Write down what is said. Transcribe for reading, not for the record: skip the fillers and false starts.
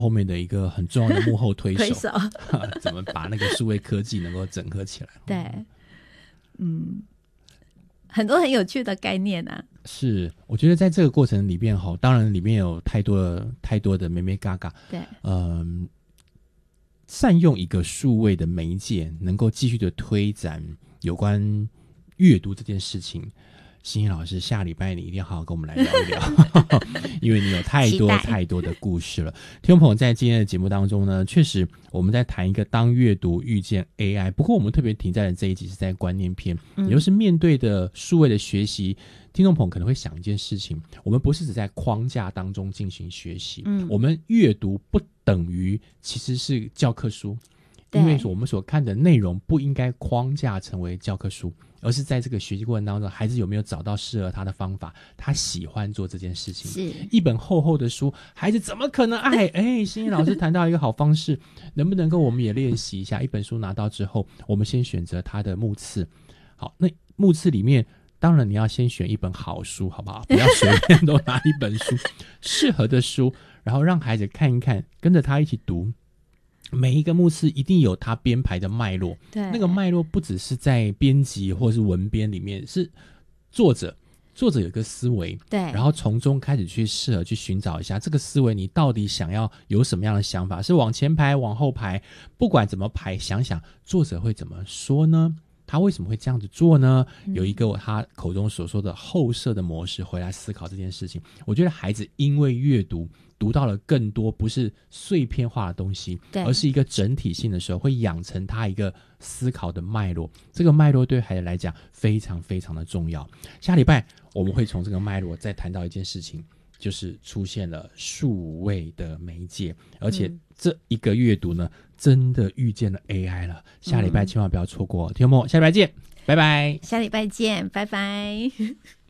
后面的一个很重要的幕后推手， 推手怎么把那个数位科技能够整合起来。 对，很多很有趣的概念啊。 是，我觉得在这个过程里面当然里面有太多的眉眉嘎嘎。 对， 善用一个数位的媒介，能够继续的推展有关阅读这件事情。欣怡老师，下礼拜你一定要好好跟我们来聊一聊因为你有太多的故事了。听众朋友，在今天的节目当中呢，确实我们在谈一个当阅读遇见 AI， 不过我们特别停在的这一集是在观念篇，也就是面对的数位的学习，听众朋友可能会想一件事情，我们不是只在框架当中进行学习，我们阅读不等于其实是教科书，因为我们所看的内容不应该框架成为教科书，而是在这个学习过程当中，孩子有没有找到适合他的方法，他喜欢做这件事情。 是一本厚厚的书，孩子怎么可能爱？欣怡老师谈到一个好方式，能不能够我们也练习一下？一本书拿到之后，我们先选择它的目次。好，那目次里面，当然你要先选一本好书，好不好？不要随便都拿一本书，适合的书，然后让孩子看一看，跟着他一起读。每一个目次一定有它编排的脉络， 对， 那个脉络不只是在编辑或是文编里面，是作者有一个思维， 对， 然后从中开始去适合去寻找一下这个思维，你到底想要有什么样的想法，是往前排往后排，不管怎么排，想想作者会怎么说呢？他为什么会这样子做呢？有一个他口中所说的后设的模式回来思考这件事情。我觉得孩子因为阅读读到了更多不是碎片化的东西，而是一个整体性的时候，会养成他一个思考的脉络。这个脉络对孩子来讲非常非常的重要。下礼拜我们会从这个脉络再谈到一件事情，就是出现了数位的媒介，而且这一个阅读呢，真的遇见了 AI 了。下礼拜千万不要错过，听众朋友，下礼拜见，拜拜。 下礼拜见，拜拜。